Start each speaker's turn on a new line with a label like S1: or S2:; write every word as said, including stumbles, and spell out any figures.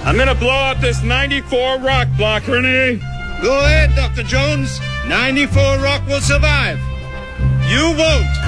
S1: I'm gonna blow up this ninety-four rock block, Renee.
S2: Go ahead, Doctor Jones. ninety-four rock will survive. You won't.